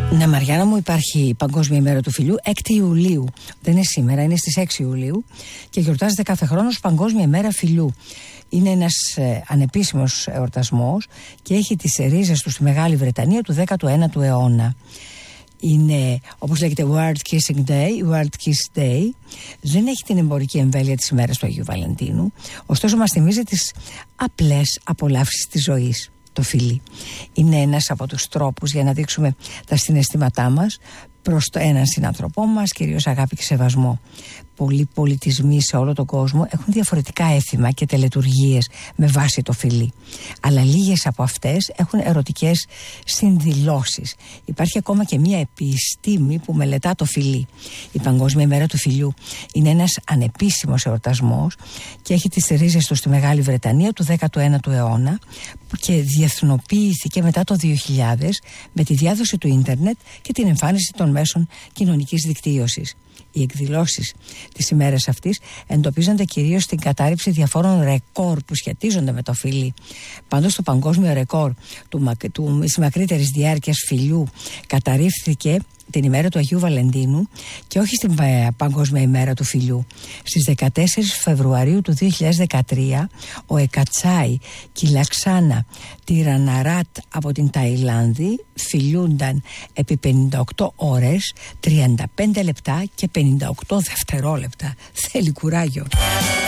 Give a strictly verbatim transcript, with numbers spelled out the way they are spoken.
Ναι, Μαριάννα μου, υπάρχει η Παγκόσμια ημέρα του φιλιού έκτη Ιουλίου. Δεν είναι σήμερα, είναι στις έξι Ιουλίου και γιορτάζεται κάθε χρόνο ως Παγκόσμια ημέρα φιλιού. Είναι ένας ε, ανεπίσημος εορτασμός και έχει τις ρίζες του στη Μεγάλη Βρετανία του δέκατου ένατου αιώνα. Είναι, όπως λέγεται, World Kissing Day, World Kiss Day. Δεν έχει την εμπορική εμβέλεια της ημέρας του Αγίου Βαλεντίνου, ωστόσο μας θυμίζει τις απλές απολαύσεις της ζωής. Το φιλί είναι ένας από τους τρόπους για να δείξουμε τα συναισθήματά μας προς το έναν συνανθρωπό μας, κυρίως αγάπη και σεβασμό. Πολλοί πολιτισμοί σε όλο τον κόσμο έχουν διαφορετικά έθιμα και τελετουργίες με βάση το φιλί, αλλά λίγες από αυτές έχουν ερωτικές συνδηλώσεις. Υπάρχει ακόμα και μια επιστήμη που μελετά το φιλί. Η Παγκόσμια ημέρα του φιλιού είναι ένας ανεπίσημος εορτασμός και έχει τις ρίζες του στη Μεγάλη Βρετανία του δέκατου ένατου αιώνα και διεθνοποιήθηκε μετά το δύο χιλιάδες με τη διάδοση του ίντερνετ και την εμφάνιση των μέσων κοινωνικής δικτύωσης. Οι εκδηλώσεις της ημέρας αυτής εντοπίζονται κυρίως στην κατάρριψη διαφόρων ρεκόρ που σχετίζονται με το φιλί. Πάντως το παγκόσμιο ρεκόρ του, του, της μακρύτερης διάρκειας φιλιού καταρρίφθηκε την ημέρα του Αγίου Βαλεντίνου και όχι στην Παγκόσμια ημέρα του φιλιού. Στις δεκατέσσερις Φεβρουαρίου του δύο χιλιάδες δεκατρία ο Εκατσάι και η Λαξάνα Τιραναράτ από την Ταϊλάνδη φιλιούνταν επί πενήντα οκτώ ώρες, τριάντα πέντε λεπτά και πενήντα οκτώ δευτερόλεπτα. Θέλει κουράγιο.